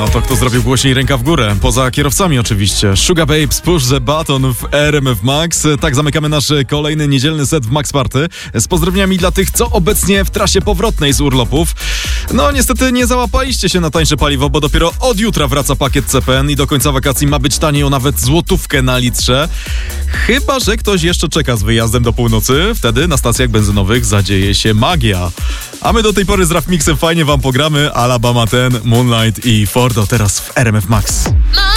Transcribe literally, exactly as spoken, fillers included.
to kto zrobił głośniej ręka w górę? Poza kierowcami oczywiście. Sugar Babes, Push the Button w R M F Max. Tak zamykamy nasz kolejny niedzielny set w Max Party. Z pozdrowieniami dla tych, co obecnie w trasie powrotnej z urlopów. No niestety nie załapaliście się na tańsze paliwo, bo dopiero od jutra wraca pakiet C P N i do końca wakacji ma być taniej o nawet złotówkę na litrze. Chyba że ktoś jeszcze czeka z wyjazdem do północy. Wtedy na stacjach benzynowych zadzieje się magia. A my do tej pory z Raf Mixem fajnie wam pogramy. Alabama ten, Moonlight i Fordo teraz w R M F Max.